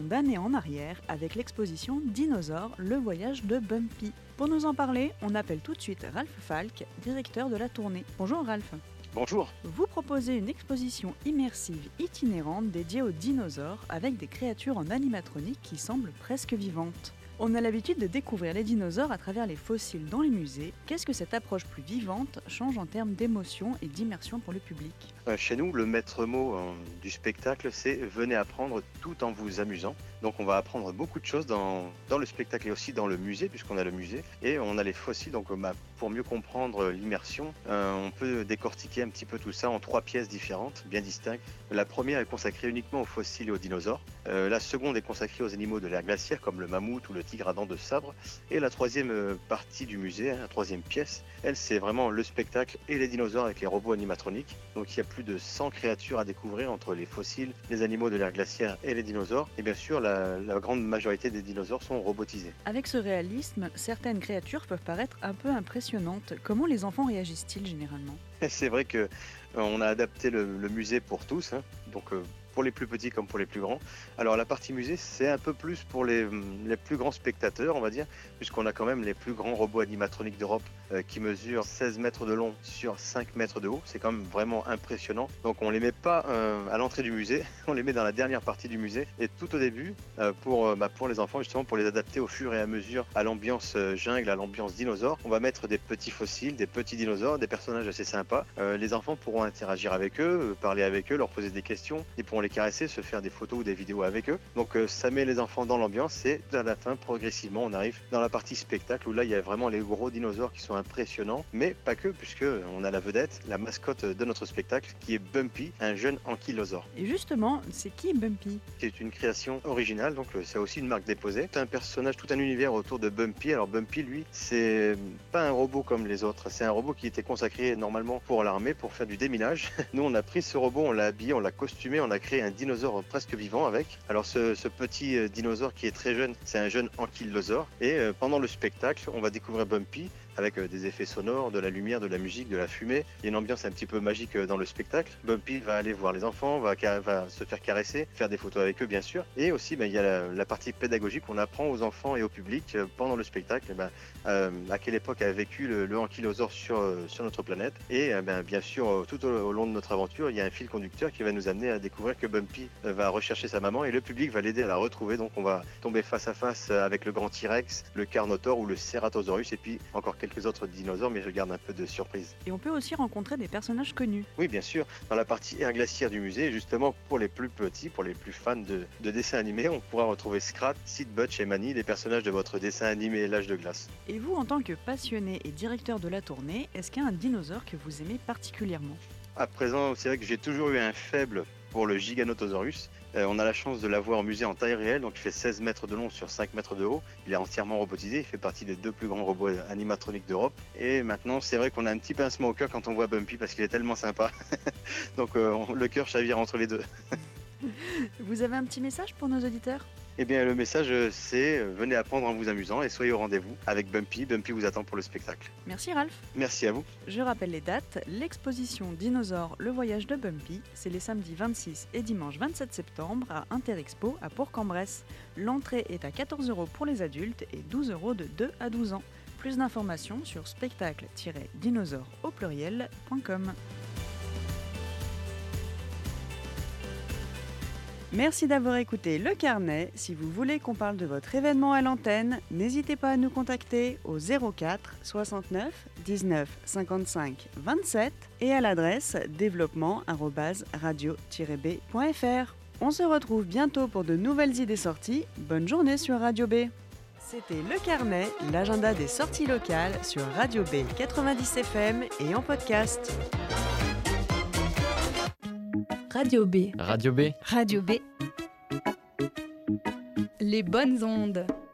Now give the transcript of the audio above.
d'années en arrière avec l'exposition Dinosaures, le voyage de Bumpy. Pour nous en parler, on appelle tout de suite Ralph Falk, directeur de la tournée. Bonjour Ralph. Bonjour. Vous proposez une exposition immersive itinérante dédiée aux dinosaures avec des créatures en animatronique qui semblent presque vivantes. On a l'habitude de découvrir les dinosaures à travers les fossiles dans les musées. Qu'est-ce que cette approche plus vivante change en termes d'émotion et d'immersion pour le public ? Chez nous, le maître mot du spectacle, c'est « venez apprendre tout en vous amusant ». Donc on va apprendre beaucoup de choses dans le spectacle et aussi dans le musée, puisqu'on a le musée. Et on a les fossiles, donc pour mieux comprendre l'immersion, on peut décortiquer un petit peu tout ça en 3 pièces différentes, bien distinctes. La première est consacrée uniquement aux fossiles et aux dinosaures. La seconde est consacrée aux animaux de l'ère glaciaire, comme le mammouth ou le tigre à dents de sabre. Et la troisième partie du musée, la troisième pièce, elle, c'est vraiment le spectacle et les dinosaures avec les robots animatroniques. Donc il y a plus de 100 créatures à découvrir entre les fossiles, les animaux de l'ère glaciaire et les dinosaures. Et bien sûr, la grande majorité des dinosaures sont robotisés. Avec ce réalisme, certaines créatures peuvent paraître un peu impressionnantes. Comment les enfants réagissent-ils généralement ? C'est vrai que on a adapté le musée pour tous, donc pour les plus petits comme pour les plus grands. Alors la partie musée, c'est un peu plus pour les plus grands spectateurs, on va dire, puisqu'on a quand même les plus grands robots animatroniques d'Europe qui mesurent 16 mètres de long sur 5 mètres de haut. C'est quand même vraiment impressionnant. Donc on les met pas à l'entrée du musée, on les met dans la dernière partie du musée et tout au début pour les enfants, justement pour les adapter au fur et à mesure à l'ambiance jungle, à l'ambiance dinosaure. On va mettre des petits fossiles, des petits dinosaures, des personnages assez sympas. Les enfants pourront interagir avec eux, parler avec eux, leur poser des questions, ils pourront les caresser, se faire des photos ou des vidéos avec eux. Donc ça met les enfants dans l'ambiance et à la fin, progressivement, on arrive dans la partie spectacle où là, il y a vraiment les gros dinosaures qui sont impressionnants, mais pas que, puisque on a la vedette, la mascotte de notre spectacle, qui est Bumpy, un jeune ankylosaure. Et justement, c'est qui Bumpy ? C'est une création originale, donc c'est aussi une marque déposée. C'est un personnage, tout un univers autour de Bumpy. Alors Bumpy, lui, c'est pas un robot comme les autres, c'est un robot qui était consacré normalement pour l'armée, pour faire du déminage. Nous, on a pris ce robot, on l'a habillé, on l'a costumé, on a créé un dinosaure presque vivant avec. Alors ce petit dinosaure qui est très jeune, c'est un jeune ankylosaure. Et pendant le spectacle, on va découvrir Bumpy avec des effets sonores, de la lumière, de la musique, de la fumée. Il y a une ambiance un petit peu magique dans le spectacle. Bumpy va aller voir les enfants, va se faire caresser, faire des photos avec eux bien sûr. Et aussi il y a la partie pédagogique, on apprend aux enfants et au public pendant le spectacle à quelle époque a vécu le ankylosaure sur notre planète. Et bien sûr, tout au long de notre aventure, il y a un fil conducteur qui va nous amener à découvrir que Bumpy va rechercher sa maman et le public va l'aider à la retrouver. Donc on va tomber face à face avec le grand T-Rex, le Carnotaure ou le Ceratosaurus et puis encore quelques autres dinosaures, mais je garde un peu de surprise. Et on peut aussi rencontrer des personnages connus. Oui, bien sûr. Dans la partie aire glaciaire du musée, justement pour les plus petits, pour les plus fans de dessins animés, on pourra retrouver Scrat, Sid, Butch et Manny, les personnages de votre dessin animé L'âge de glace. Et vous, en tant que passionné et directeur de la tournée, est-ce qu'il y a un dinosaure que vous aimez particulièrement ? À présent, c'est vrai que j'ai toujours eu un faible pour le Giganotosaurus. On a la chance de l'avoir au musée en taille réelle, donc il fait 16 mètres de long sur 5 mètres de haut. Il est entièrement robotisé, il fait partie des 2 plus grands robots animatroniques d'Europe. Et maintenant, c'est vrai qu'on a un petit pincement au cœur quand on voit Bumpy parce qu'il est tellement sympa. Donc le cœur chavire entre les deux. Vous avez un petit message pour nos auditeurs ? Eh bien, le message, c'est venez apprendre en vous amusant et soyez au rendez-vous avec Bumpy. Bumpy vous attend pour le spectacle. Merci Ralph. Merci à vous. Je rappelle les dates. L'exposition Dinosaures, le voyage de Bumpy, c'est les samedis 26 et dimanche 27 septembre à Interexpo à Bourg-en-Bresse. L'entrée est à 14 € pour les adultes et 12 € de 2 à 12 ans. Plus d'informations sur spectacle-dinosaures au pluriel.com. Merci d'avoir écouté Le Carnet. Si vous voulez qu'on parle de votre événement à l'antenne, n'hésitez pas à nous contacter au 04 69 19 55 27 et à l'adresse développement@radio-b.fr. On se retrouve bientôt pour de nouvelles idées sorties. Bonne journée sur Radio B. C'était Le Carnet, l'agenda des sorties locales sur Radio B 90 FM et en podcast. Radio B. Radio B. Radio B. Les bonnes ondes.